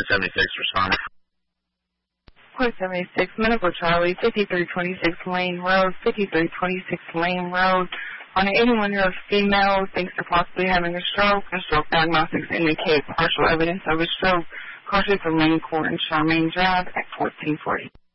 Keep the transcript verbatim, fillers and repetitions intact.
seventy-six, responding. Point seventy-six, Medical Charlie, fifty-three twenty-six Lane Road, fifty-three twenty-six Lane Road. On an eighty-one-year-old female, thinks of possibly having a stroke. The stroke diagnostics indicate partial evidence of a stroke. Cautious of Lane Court and Charmaine Drive at fourteen forty.